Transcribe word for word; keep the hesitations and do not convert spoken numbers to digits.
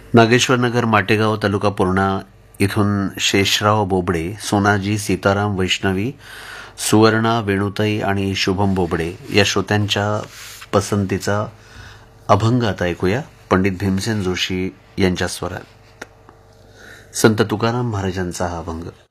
नागेश्वरनगर माटेगाव तालुका पूर्णा इथून शेषराव बोबडे, सोनाजी सीताराम वैष्णवी, सुवर्णा वेणुताई आणि शुभम बोबडे या श्रोत्यांच्या पसंतीचा अभंग आता ऐकूया. पंडित भीमसेन जोशी यांच्या स्वरात संत तुकाराम महाराजांचा हा अभंग.